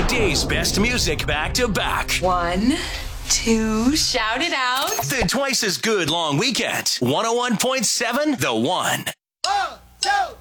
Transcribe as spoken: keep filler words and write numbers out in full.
day's best music back to back. One, two, shout it out. The Twice as Good long weekend. one oh one point seven The One. One, two.